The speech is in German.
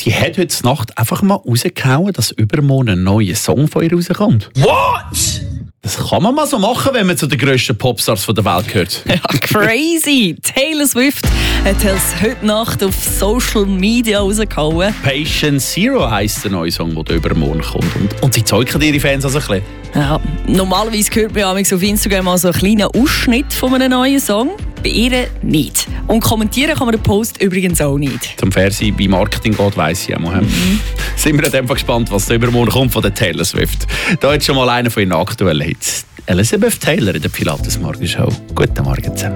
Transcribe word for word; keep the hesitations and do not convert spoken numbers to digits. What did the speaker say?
sie hat heute Nacht einfach mal rausgehauen, dass übermorgen ein neuer Song von ihr rauskommt. What? Das kann man mal so machen, wenn man zu den grössten Popstars der Welt gehört. Ja, crazy! Taylor Swift hat es heute Nacht auf Social Media rausgehauen. Patient Zero heisst der neue Song, der übermorgen kommt. Und, und sie zeugen ihre Fans also ein bisschen. Ja, normalerweise hört man ja auf Instagram mal so einen kleinen Ausschnitt von einem neuen Song. Bei ihr nicht. Und kommentieren kann man den Post übrigens auch nicht. Zum Fernsehen bei Marketing geht, weiss ich auch mal. Mhm. Sind wir in dem Fall gespannt, was da übermorgen kommt von der Taylor Swift. Da hat schon mal einer von ihren aktuellen Hits. Elizabeth Taylor in der Pilates Morgenshow. Guten Morgen zusammen.